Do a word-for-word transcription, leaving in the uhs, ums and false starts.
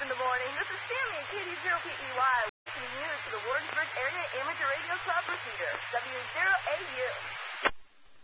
in the morning. This is Sammy at K D zero P E Y, listening you to the Warrensburg Area Amateur Radio Club repeater, W zero A U.